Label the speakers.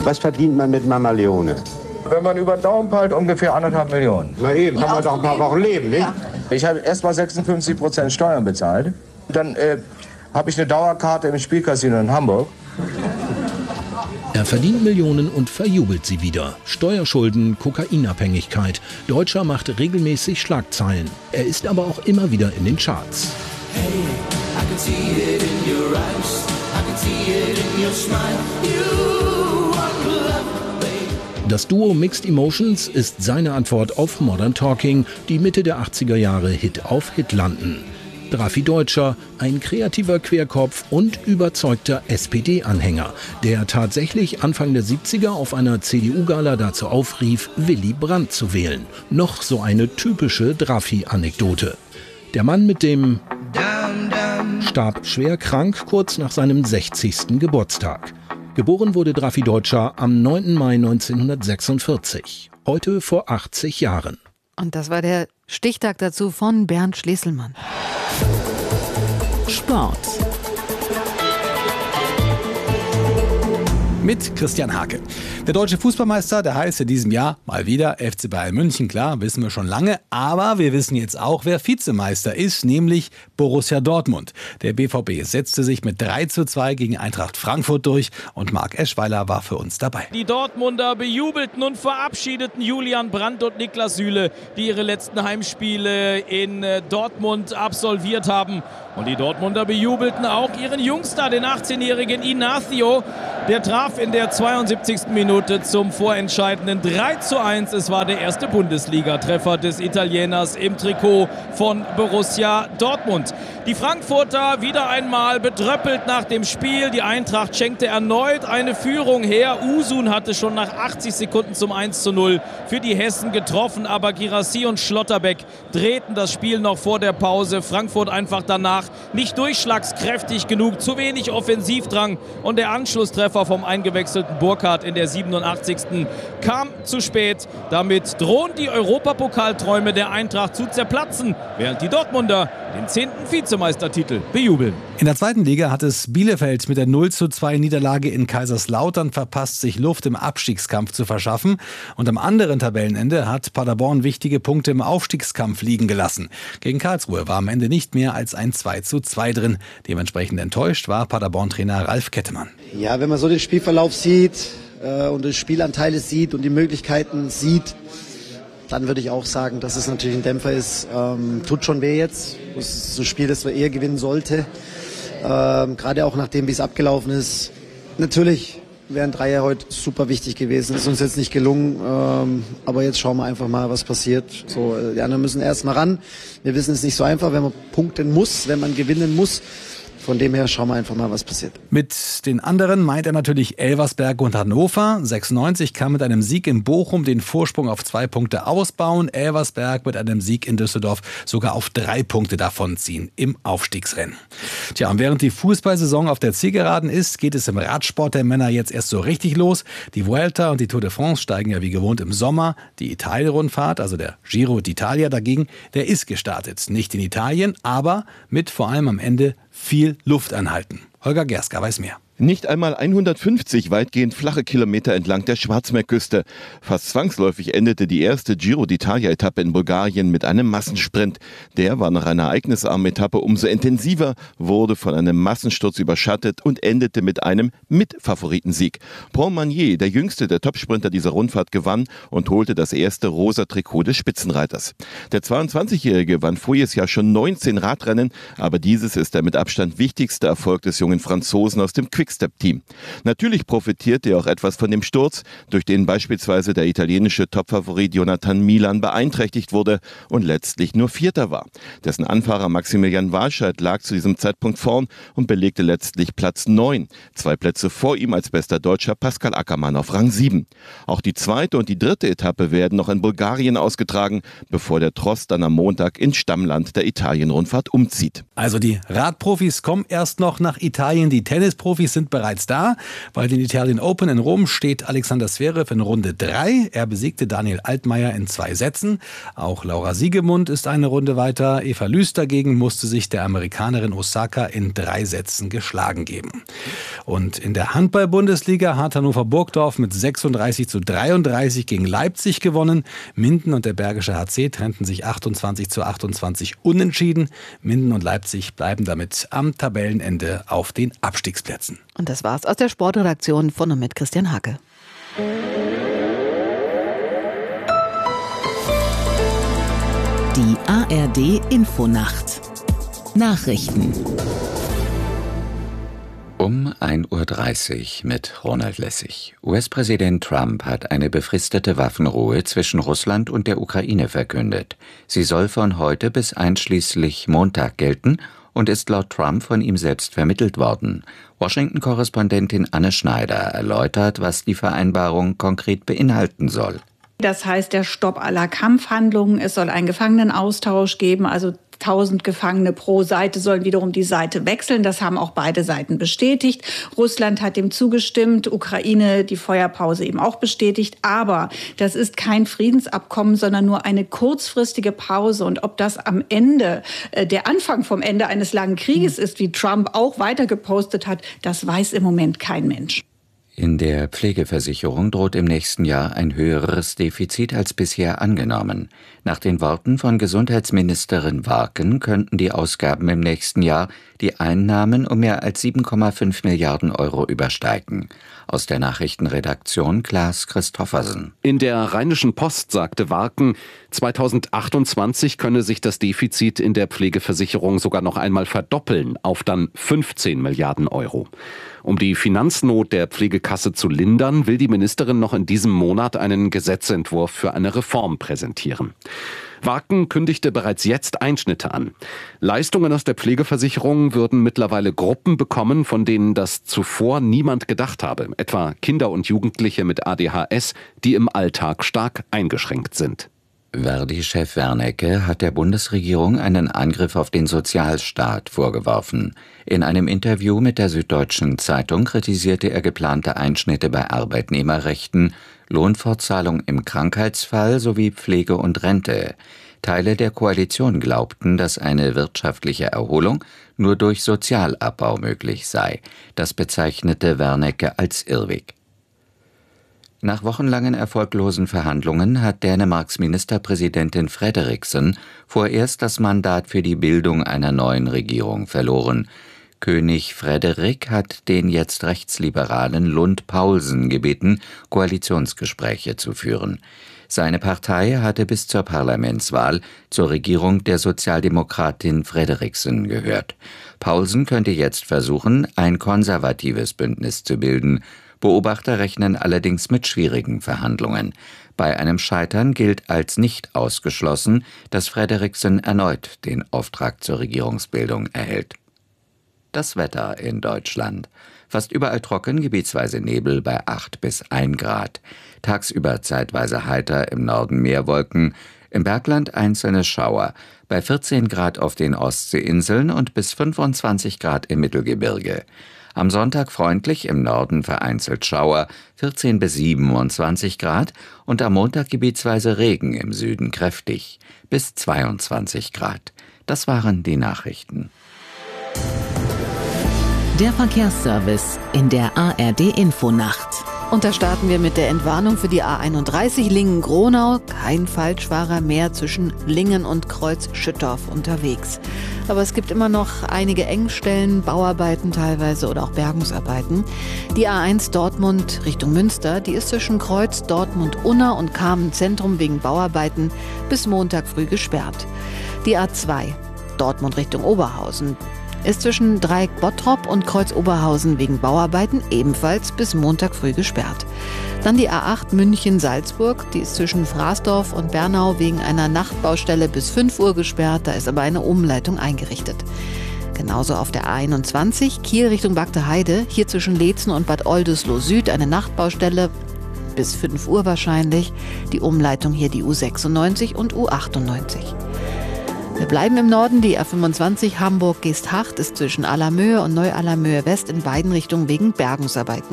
Speaker 1: Was verdient man mit Mamaleone?
Speaker 2: Wenn man über den Daumen peilt, ungefähr 1,5 Millionen.
Speaker 1: Na eben, kann man doch ein paar Wochen leben, nicht?
Speaker 2: Ja. Ich habe erst mal 56% Steuern bezahlt. Dann habe ich eine Dauerkarte im Spielcasino in Hamburg.
Speaker 3: Er verdient Millionen und verjubelt sie wieder. Steuerschulden, Kokainabhängigkeit. Deutscher macht regelmäßig Schlagzeilen. Er ist aber auch immer wieder in den Charts. Hey, I can see it in your eyes. I can see it in your smile. You are love, babe. Das Duo Mixed Emotions ist seine Antwort auf Modern Talking, die Mitte der 80er Jahre Hit auf Hit landen. Drafi Deutscher, ein kreativer Querkopf und überzeugter SPD-Anhänger, der tatsächlich Anfang der 70er auf einer CDU-Gala dazu aufrief, Willy Brandt zu wählen. Noch so eine typische Drafi-Anekdote. Der Mann mit dem starb schwer krank kurz nach seinem 60. Geburtstag. Geboren wurde Drafi Deutscher am 9. Mai 1946, heute vor 80 Jahren.
Speaker 4: Und das war der Stichtag dazu von Bernd Schlesselmann.
Speaker 5: Sport. Mit Christian Hake. Der deutsche Fußballmeister, der heißt in diesem Jahr mal wieder FC Bayern München. Klar, wissen wir schon lange. Aber wir wissen jetzt auch, wer Vizemeister ist, nämlich Borussia Dortmund. Der BVB setzte sich mit 3:2 gegen Eintracht Frankfurt durch und Marc Eschweiler war für uns dabei.
Speaker 6: Die Dortmunder bejubelten und verabschiedeten Julian Brandt und Niklas Süle, die ihre letzten Heimspiele in Dortmund absolviert haben. Und die Dortmunder bejubelten auch ihren Jungstar, den 18-jährigen Inacio. Der traf in der 72. Minute zum vorentscheidenden 3:1. Es war der erste Bundesliga-Treffer des Italieners im Trikot von Borussia Dortmund. Die Frankfurter wieder einmal bedröppelt nach dem Spiel. Die Eintracht schenkte erneut eine Führung her. Usun hatte schon nach 80 Sekunden zum 1:0 für die Hessen getroffen. Aber Guirassy und Schlotterbeck drehten das Spiel noch vor der Pause. Frankfurt einfach danach nicht durchschlagskräftig genug, zu wenig Offensivdrang. Und der Anschlusstreffer vom eingewechselten Burkhardt in der 87. kam zu spät. Damit drohen die Europapokalträume der Eintracht zu zerplatzen, während die Dortmunder den 10. Vizemeistertitel bejubeln.
Speaker 5: In der zweiten Liga hat es Bielefeld mit der 0:2 Niederlage in Kaiserslautern verpasst, sich Luft im Abstiegskampf zu verschaffen. Und am anderen Tabellenende hat Paderborn wichtige Punkte im Aufstiegskampf liegen gelassen. Gegen Karlsruhe war am Ende nicht mehr als ein 2:2 drin. Dementsprechend enttäuscht war Paderborn-Trainer Ralf Kettemann.
Speaker 7: Ja, wenn man so den Spielverlauf sieht und die Spielanteile sieht und die Möglichkeiten sieht, dann würde ich auch sagen, dass es natürlich ein Dämpfer ist. Tut schon weh jetzt. Das ist ein Spiel, das wir eher gewinnen sollte. Gerade auch nachdem, wie es abgelaufen ist. Natürlich wären Dreier heute super wichtig gewesen. Ist uns jetzt nicht gelungen. Aber jetzt schauen wir einfach mal, was passiert. So, die anderen müssen erst mal ran. Wir wissen, es ist nicht so einfach, wenn man punkten muss, wenn man gewinnen muss. Von dem her schauen wir einfach mal, was passiert.
Speaker 5: Mit den anderen meint er natürlich Elversberg und Hannover. 96 kann mit einem Sieg in Bochum den Vorsprung auf 2 Punkte ausbauen. Elversberg mit einem Sieg in Düsseldorf sogar auf 3 Punkte davonziehen im Aufstiegsrennen. Tja, und während die Fußballsaison auf der Zielgeraden ist, geht es im Radsport der Männer jetzt erst so richtig los. Die Vuelta und die Tour de France steigen ja wie gewohnt im Sommer. Die Italien-Rundfahrt, also der Giro d'Italia dagegen, der ist gestartet. Nicht in Italien, aber mit vor allem am Ende viel Luft anhalten. Holger Gerska weiß mehr.
Speaker 8: Nicht einmal 150 weitgehend flache Kilometer entlang der Schwarzmeerküste. Fast zwangsläufig endete die erste Giro d'Italia-Etappe in Bulgarien mit einem Massensprint. Der war nach einer ereignisarmen Etappe umso intensiver, wurde von einem Massensturz überschattet und endete mit einem Mitfavoritensieg. Paul Magnier, der jüngste der Topsprinter dieser Rundfahrt, gewann und holte das erste rosa Trikot des Spitzenreiters. Der 22-Jährige gewann voriges Jahr schon 19 Radrennen, aber dieses ist der mit Abstand wichtigste Erfolg des jungen Franzosen aus dem Quickstep-Team. Natürlich profitierte er auch etwas von dem Sturz, durch den beispielsweise der italienische Topfavorit Jonathan Milan beeinträchtigt wurde und letztlich nur Vierter war. Dessen Anfahrer Maximilian Walscheid lag zu diesem Zeitpunkt vorn und belegte letztlich Platz 9. 2 Plätze vor ihm als bester Deutscher Pascal Ackermann auf Rang 7. Auch die zweite und die dritte Etappe werden noch in Bulgarien ausgetragen, bevor der Tross dann am Montag ins Stammland der Italien-Rundfahrt umzieht.
Speaker 5: Also die Radprofis kommen erst noch nach Italien, die Tennisprofis sind bereits da. Bei den Italian Open in Rom steht Alexander Zverev in Runde 3. Er besiegte Daniel Altmaier in 2 Sätzen. Auch Laura Siegemund ist eine Runde weiter. Eva Lüß dagegen musste sich der Amerikanerin Osaka in 3 Sätzen geschlagen geben. Und in der Handball-Bundesliga hat Hannover Burgdorf mit 36:33 gegen Leipzig gewonnen. Minden und der Bergische HC trennten sich 28:28 unentschieden. Minden und Leipzig bleiben damit am Tabellenende auf den Abstiegsplätzen.
Speaker 4: Und das war's aus der Sportredaktion von und mit Christian Hacke.
Speaker 9: Die ARD Infonacht. Nachrichten. Um 1:30 Uhr mit Ronald Lessig. US-Präsident Trump hat eine befristete Waffenruhe zwischen Russland und der Ukraine verkündet. Sie soll von heute bis einschließlich Montag gelten und ist laut Trump von ihm selbst vermittelt worden. Washington-Korrespondentin Anne Schneider erläutert, was die Vereinbarung konkret beinhalten soll.
Speaker 10: Das heißt, der Stopp aller Kampfhandlungen, es soll einen Gefangenenaustausch geben, also 1000 Gefangene pro Seite sollen wiederum die Seite wechseln. Das haben auch beide Seiten bestätigt. Russland hat dem zugestimmt, Ukraine die Feuerpause eben auch bestätigt. Aber das ist kein Friedensabkommen, sondern nur eine kurzfristige Pause. Und ob das am Ende der Anfang vom Ende eines langen Krieges ist, wie Trump auch weiter gepostet hat, das weiß im Moment kein Mensch.
Speaker 9: In der Pflegeversicherung droht im nächsten Jahr ein höheres Defizit als bisher angenommen. Nach den Worten von Gesundheitsministerin Warken könnten die Ausgaben im nächsten Jahr die Einnahmen um mehr als 7,5 Milliarden Euro übersteigen. Aus der Nachrichtenredaktion Klaas Christoffersen.
Speaker 11: In der Rheinischen Post sagte Warken, 2028 könne sich das Defizit in der Pflegeversicherung sogar noch einmal verdoppeln auf dann 15 Milliarden Euro. Um die Finanznot der Pflegekasse zu lindern, will die Ministerin noch in diesem Monat einen Gesetzentwurf für eine Reform präsentieren. Warken kündigte bereits jetzt Einschnitte an. Leistungen aus der Pflegeversicherung würden mittlerweile Gruppen bekommen, von denen das zuvor niemand gedacht habe, etwa Kinder und Jugendliche mit ADHS, die im Alltag stark eingeschränkt sind.
Speaker 9: Verdi-Chef Wernicke hat der Bundesregierung einen Angriff auf den Sozialstaat vorgeworfen. In einem Interview mit der Süddeutschen Zeitung kritisierte er geplante Einschnitte bei Arbeitnehmerrechten, Lohnfortzahlung im Krankheitsfall sowie Pflege und Rente. Teile der Koalition glaubten, dass eine wirtschaftliche Erholung nur durch Sozialabbau möglich sei. Das bezeichnete Wernicke als Irrweg. Nach wochenlangen erfolglosen Verhandlungen hat Dänemarks Ministerpräsidentin Frederiksen vorerst das Mandat für die Bildung einer neuen Regierung verloren. König Frederik hat den jetzt rechtsliberalen Lund Poulsen gebeten, Koalitionsgespräche zu führen. Seine Partei hatte bis zur Parlamentswahl zur Regierung der Sozialdemokratin Frederiksen gehört. Poulsen könnte jetzt versuchen, ein konservatives Bündnis zu bilden. Beobachter rechnen allerdings mit schwierigen Verhandlungen. Bei einem Scheitern gilt als nicht ausgeschlossen, dass Frederiksen erneut den Auftrag zur Regierungsbildung erhält. Das Wetter in Deutschland. Fast überall trocken, gebietsweise Nebel bei 8 bis 1 Grad. Tagsüber zeitweise heiter, im Norden Meerwolken, im Bergland einzelne Schauer. Bei 14 Grad auf den Ostseeinseln und bis 25 Grad im Mittelgebirge. Am Sonntag freundlich, im Norden vereinzelt Schauer, 14 bis 27 Grad und am Montag gebietsweise Regen, im Süden kräftig, bis 22 Grad. Das waren die Nachrichten. Der Verkehrsservice in der ARD Infonacht.
Speaker 4: Und da starten wir mit der Entwarnung für die A31 Lingen-Gronau. Kein Falschfahrer mehr zwischen Lingen und Kreuz-Schüttorf unterwegs. Aber es gibt immer noch einige Engstellen, Bauarbeiten teilweise oder auch Bergungsarbeiten. Die A1 Dortmund Richtung Münster, die ist zwischen Kreuz, Dortmund, Unna und Kamen Zentrum wegen Bauarbeiten bis Montag früh gesperrt. Die A2 Dortmund Richtung Oberhausen ist zwischen Dreieck Bottrop und Kreuz Oberhausen wegen Bauarbeiten ebenfalls bis Montag früh gesperrt. Dann die A8 München-Salzburg, die ist zwischen Fraßdorf und Bernau wegen einer Nachtbaustelle bis 5 Uhr gesperrt, da ist aber eine Umleitung eingerichtet. Genauso auf der A21 Kiel Richtung Bagdeheide, hier zwischen Leetzen und Bad Oldesloe Süd eine Nachtbaustelle bis 5 Uhr wahrscheinlich. Die Umleitung hier die U96 und U98. Wir bleiben im Norden. Die A25 Hamburg-Geesthacht ist zwischen Allermöhe und Neu-Allermöhe West in beiden Richtungen wegen Bergungsarbeiten